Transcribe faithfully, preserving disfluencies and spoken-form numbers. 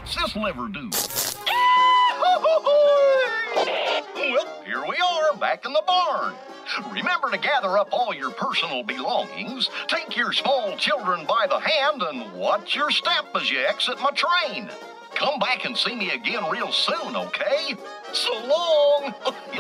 What's this lever do? Well, here we are, back in the barn. Remember to gather up all your personal belongings, take your small children by the hand, and watch your step as you exit my train. Come back and see me again real soon, okay? So long!